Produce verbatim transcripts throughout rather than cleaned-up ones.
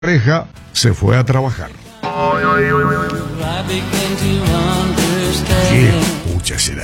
pareja se fue a trabajar. ¿Qué pucha será?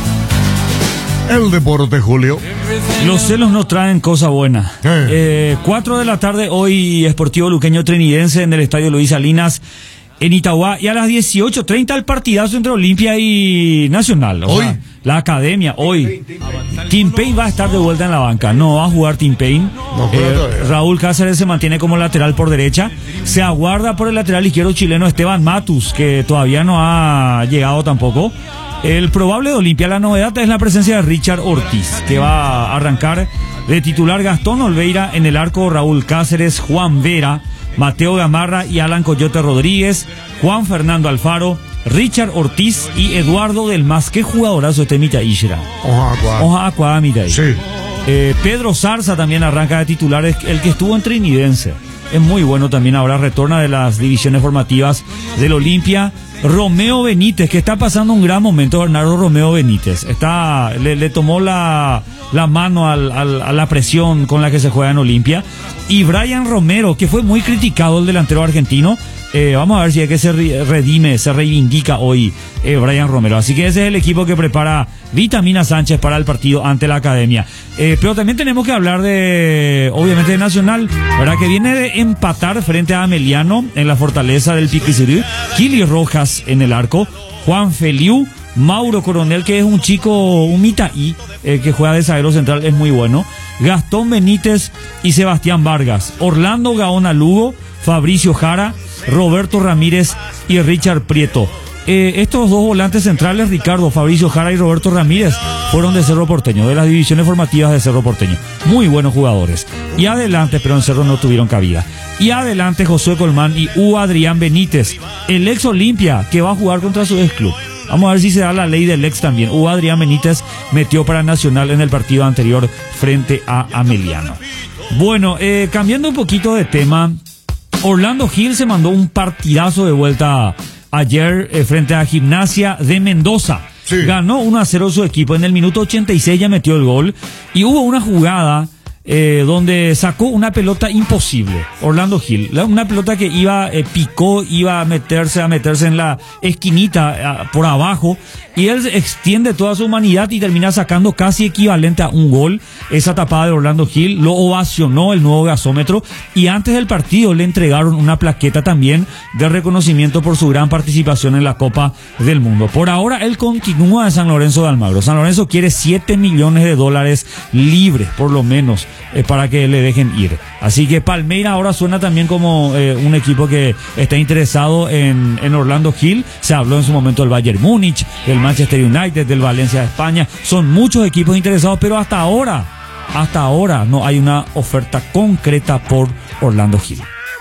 El deporte, Julio. Los celos no traen cosa buena. Eh. Eh, cuatro de la tarde hoy, Sportivo Luqueño Trinidense en el Estadio Luis Salinas en Itagua, y a las dieciocho treinta el partidazo entre Olimpia y Nacional. O Hoy. sea, la academia, hoy. Tim Payne va a estar de vuelta en la banca. No va a jugar Tim Payne. No juega Eh, todavía. Raúl Cáceres se mantiene como lateral por derecha. Se aguarda por el lateral izquierdo chileno Esteban Matus, que todavía no ha llegado tampoco. El probable de Olimpia, la novedad es la presencia de Richard Ortiz, que va a arrancar de titular. Gastón Olveira en el arco, Raúl Cáceres, Juan Vera, Mateo Gamarra y Alan Coyote Rodríguez, Juan Fernando Alfaro, Richard Ortiz y Eduardo del Mas. Qué jugadorazo este Mita Ishira. Oja, guau. Oja Aqua Mita. Sí. Eh, Pedro Zarza también arranca de titular, es el que estuvo en Trinidense. Es muy bueno también, ahora retorna de las divisiones formativas del Olimpia. Romeo Benítez, que está pasando un gran momento, Bernardo Romeo Benítez. Está, le, le tomó la, la mano al, al, a la presión con la que se juega en Olimpia. Y Brian Romero, que fue muy criticado, el delantero argentino. Eh, vamos a ver si es que se redime, se reivindica hoy eh, Brian Romero. Así que ese es el equipo que prepara Vitamina Sánchez para el partido ante la academia. Eh, pero también tenemos que hablar de, obviamente, de Nacional, ¿verdad? Que viene de empatar frente a Ameliano en la fortaleza del Piquicirú. Kili Rojas en el arco, Juan Feliu, Mauro Coronel, que es un chico, un mitaí, eh, que juega de zaguero central, es muy bueno. Gastón Benítez y Sebastián Vargas. Orlando Gaona Lugo, Fabricio Jara, Roberto Ramírez y Richard Prieto. Eh, estos dos volantes centrales, Ricardo, Fabricio Jara y Roberto Ramírez, fueron de Cerro Porteño, de las divisiones formativas de Cerro Porteño. Muy buenos jugadores. Y adelante, pero en Cerro no tuvieron cabida. Y adelante Josué Colmán y U. Adrián Benítez, el ex Olimpia, que va a jugar contra su ex club. Vamos a ver si se da la ley del ex también. U. Adrián Benítez metió para Nacional en el partido anterior frente a Ameliano. Bueno, eh, cambiando un poquito de tema, Orlando Gil se mandó un partidazo de vuelta ayer eh, frente a Gimnasia de Mendoza. Sí. Ganó uno a cero su equipo. En el minuto ochenta y seis ya metió el gol. Y hubo una jugada eh, donde sacó una pelota imposible. Orlando Gil. La, una pelota que iba, eh, picó, iba a meterse, a meterse en la esquinita eh, por abajo. Y él extiende toda su humanidad y termina sacando casi equivalente a un gol. Esa tapada de Orlando Gil lo ovacionó el nuevo gasómetro. Y antes del partido le entregaron una plaqueta también de reconocimiento por su gran participación en la Copa del Mundo. Por ahora él continúa en San Lorenzo de Almagro. San Lorenzo quiere siete millones de dólares libres, por lo menos, eh, para que le dejen ir. Así que Palmeira ahora suena también como eh, un equipo que está interesado en, en Orlando Gil. Se habló en su momento del Bayern Múnich, del Manchester United, del Valencia de España. Son muchos equipos interesados, pero hasta ahora, hasta ahora no hay una oferta concreta por Orlando Gil.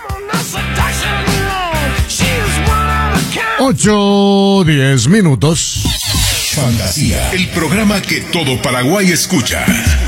Ocho, diez minutos. Fantasía, el programa que todo Paraguay escucha.